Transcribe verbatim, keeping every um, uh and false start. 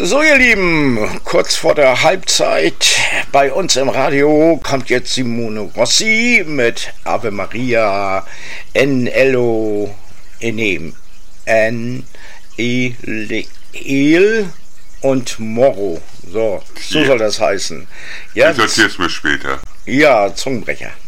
So, ihr Lieben, kurz vor der Halbzeit bei uns im Radio kommt jetzt Simone Rossi mit Ave Maria en Ello enem en el und Moro. So, so soll das heißen. Ja, ich erzähl's mir später. Ja, Zungenbrecher.